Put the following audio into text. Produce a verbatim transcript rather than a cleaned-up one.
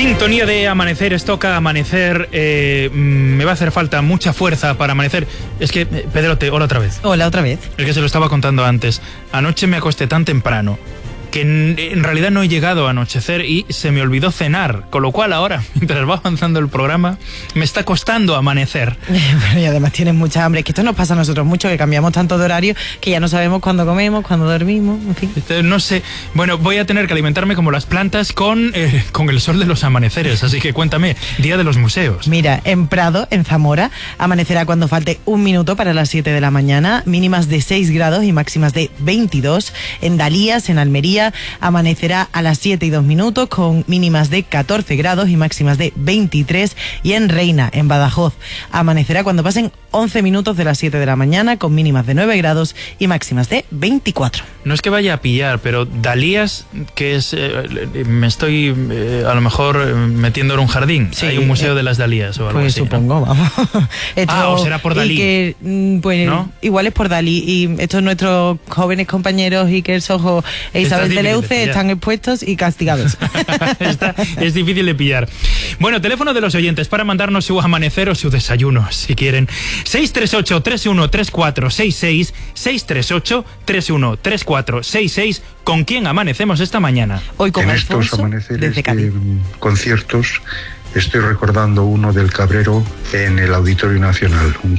Sintonía de amaneceres, toca amanecer, eh, me va a hacer falta mucha fuerza para amanecer. Es que, Pedrote, hola otra vez. Hola otra vez. Es que se lo estaba contando antes. Anoche me acosté tan temprano que en, en realidad no he llegado a anochecer y se me olvidó cenar, con lo cual ahora, mientras va avanzando el programa, me está costando amanecer. Bueno, y además tienes mucha hambre, es que esto nos pasa a nosotros mucho, que cambiamos tanto de horario que ya no sabemos cuándo comemos, cuándo dormimos, en fin. Entonces, no sé, bueno, voy a tener que alimentarme como las plantas con, eh, con el sol de los amaneceres, así que cuéntame, Día de los Museos. Mira, en Prado, en Zamora, amanecerá cuando falte un minuto para las siete de la mañana, mínimas de seis grados y máximas de veintidós. En Dalías, en Almería, amanecerá a las siete y dos minutos con mínimas de catorce grados y máximas de veintitrés. Y en Reina, en Badajoz, amanecerá cuando pasen once minutos de las siete de la mañana con mínimas de nueve grados y máximas de veinticuatro. No es que vaya a pillar, pero Dalías, que es... Eh, me estoy eh, a lo mejor eh, metiendo en un jardín. Sí, hay un museo eh, de las Dalías o algo pues así. Pues supongo, ¿no? Vamos. Esto, ah, o será por Dalí. Que, pues ¿no? Igual es por Dalí. Y estos nuestros jóvenes compañeros, Iker Sojo e Isabel de Leuce, están expuestos y castigados. Está, es difícil de pillar. Bueno, teléfono de los oyentes para mandarnos su amanecer o su desayuno, si quieren. seis tres ocho, tres uno tres cuatro seis seis, seis tres ocho, tres uno tres cuatro seis seis. ¿Con quién amanecemos esta mañana? Hoy con en Alfonso, estos amaneceres desde Cádiz. de conciertos estoy recordando uno del Cabrero en el Auditorio Nacional. Un